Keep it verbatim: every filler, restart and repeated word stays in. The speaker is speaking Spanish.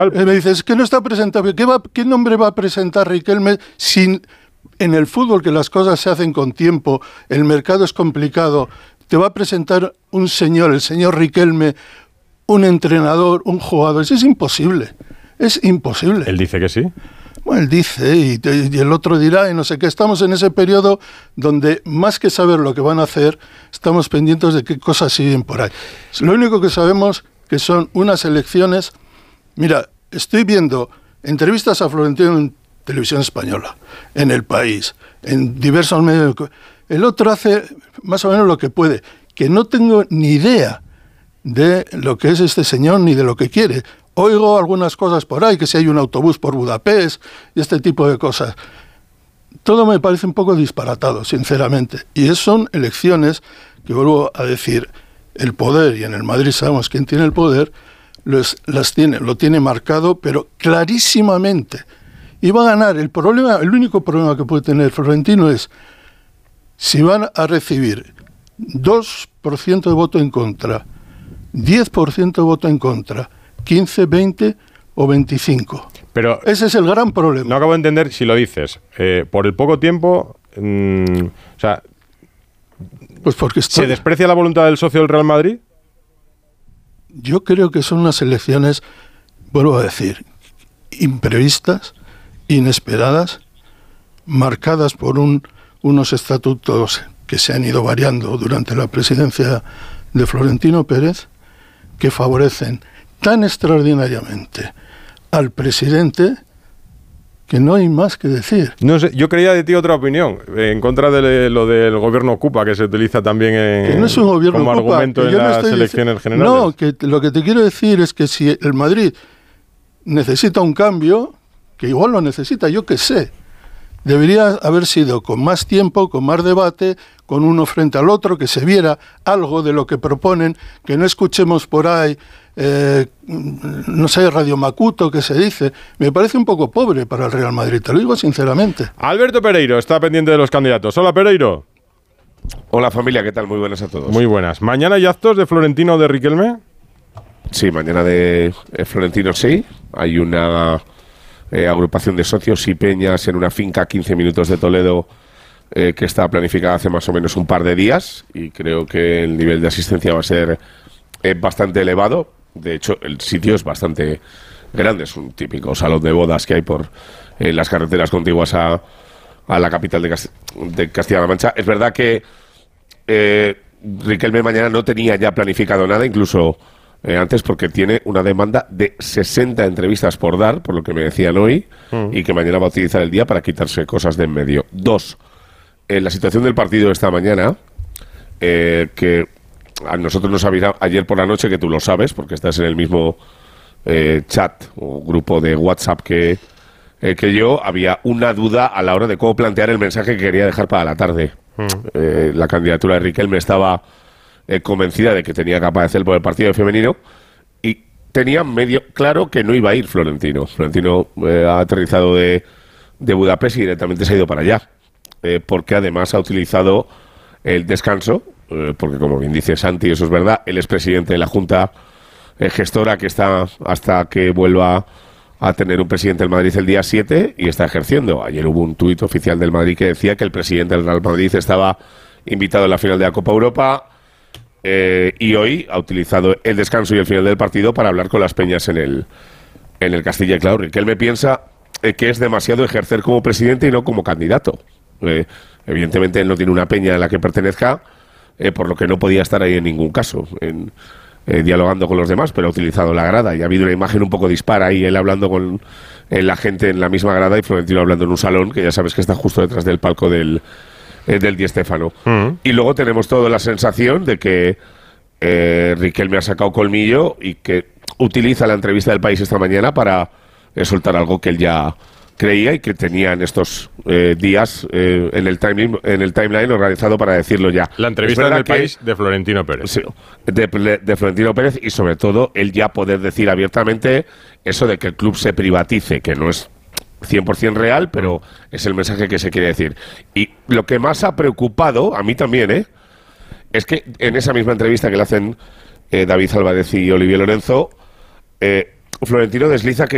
Eh, me dices, es que no está presentado. ¿Qué, va, ¿Qué nombre va a presentar Riquelme sin, en el fútbol, que las cosas se hacen con tiempo, el mercado es complicado, te va a presentar un señor, el señor Riquelme, un entrenador, un jugador? Eso es imposible. Es imposible. Él dice que sí. Bueno, él dice, y, y el otro dirá, y no sé qué. Estamos en ese periodo donde, más que saber lo que van a hacer, estamos pendientes de qué cosas siguen por ahí. Lo único que sabemos que son unas elecciones. Mira, estoy viendo entrevistas a Florentino en Televisión Española, en El País, en diversos medios. El otro hace más o menos lo que puede, que no tengo ni idea de lo que es este señor ni de lo que quiere. Oigo algunas cosas por ahí, que si hay un autobús por Budapest y este tipo de cosas. Todo me parece un poco disparatado, sinceramente. Y son elecciones que, vuelvo a decir, el poder, y en el Madrid sabemos quién tiene el poder, los, las tiene, lo tiene marcado, pero clarísimamente. Y va a ganar. El problema, el único problema que puede tener Florentino es si van a recibir dos por ciento de voto en contra, diez por ciento de voto en contra, quince, veinte o veinticinco. Pero ese es el gran problema. No acabo de entender si lo dices. Eh, por el poco tiempo, mmm, o sea, pues porque estoy... ¿se desprecia la voluntad del socio del Real Madrid? Yo creo que son unas elecciones, vuelvo a decir, imprevistas, inesperadas, marcadas por un, unos estatutos que se han ido variando durante la presidencia de Florentino Pérez, que favorecen tan extraordinariamente al presidente que no hay más que decir. No sé, yo creía de ti otra opinión, en contra de lo del gobierno Ocupa, que se utiliza también en, que no es un gobierno como Ocupa, argumento en no las elecciones dic- generales. No, que lo que te quiero decir es que si el Madrid necesita un cambio, que igual lo necesita, yo qué sé, debería haber sido con más tiempo, con más debate, con uno frente al otro, que se viera algo de lo que proponen, que no escuchemos por ahí, eh, no sé, Radio Macuto, que se dice. Me parece un poco pobre para el Real Madrid, te lo digo sinceramente. Alberto Pereiro está pendiente de los candidatos. Hola, Pereiro. Hola, familia, ¿qué tal? Muy buenas a todos. Muy buenas. ¿Mañana hay actos de Florentino o de Riquelme? Sí, mañana de eh, Florentino sí. Hay una eh, agrupación de socios y peñas en una finca a quince minutos de Toledo eh, que está planificada hace más o menos un par de días, y creo que el nivel de asistencia va a ser eh, bastante elevado. De hecho, el sitio es bastante grande, es un típico salón de bodas que hay por eh, las carreteras contiguas a, a la capital de, Cast- de Castilla-La Mancha. Es verdad que eh, Riquelme mañana no tenía ya planificado nada, incluso eh, antes, porque tiene una demanda de sesenta entrevistas por dar, por lo que me decían hoy, mm. y que mañana va a utilizar el día para quitarse cosas de en medio. Dos, en la situación del partido de esta mañana, eh, que a nosotros nos avisó ayer por la noche, que tú lo sabes, porque estás en el mismo eh, chat o grupo de WhatsApp que, eh, que yo, había una duda a la hora de cómo plantear el mensaje que quería dejar para la tarde. Mm. Eh, la candidatura de Riquelme estaba eh, convencida de que tenía que aparecer por el partido femenino, y tenía medio claro que no iba a ir Florentino. Florentino eh, ha aterrizado de, de Budapest y directamente se ha ido para allá, eh, porque además ha utilizado el descanso, eh, porque como bien dice Santi, eso es verdad, él es presidente de la Junta eh, Gestora, que está hasta que vuelva a tener un presidente del Madrid el día siete, y está ejerciendo. Ayer hubo un tuit oficial del Madrid que decía que el presidente del Real Madrid estaba invitado a la final de la Copa Europa, eh, y hoy ha utilizado el descanso y el final del partido para hablar con las peñas en el, en el Castilla y Claro. Riquelme piensa eh, que es demasiado ejercer como presidente y no como candidato. Eh, evidentemente él no tiene una peña a la que pertenezca, eh, por lo que no podía estar ahí en ningún caso, en, eh, dialogando con los demás, pero ha utilizado la grada, y ha habido una imagen un poco dispara ahí, él hablando con eh, la gente en la misma grada y Florentino hablando en un salón que ya sabes que está justo detrás del palco del, eh, del Di Stéfano. Uh-huh. Y luego tenemos toda la sensación de que eh, Riquelme ha sacado colmillo y que utiliza la entrevista del País esta mañana para eh, soltar algo que él ya creía y que tenía en estos eh, días eh, en el timeline, en el timeline organizado para decirlo ya. La entrevista del País de Florentino Pérez. Sí, de, de Florentino Pérez, y sobre todo él ya poder decir abiertamente eso de que el club se privatice, que no es cien por ciento real, pero es el mensaje que se quiere decir. Y lo que más ha preocupado, a mí también, ¿eh? es que en esa misma entrevista que le hacen eh, David Álvarez y Olivier Lorenzo, eh, Florentino desliza que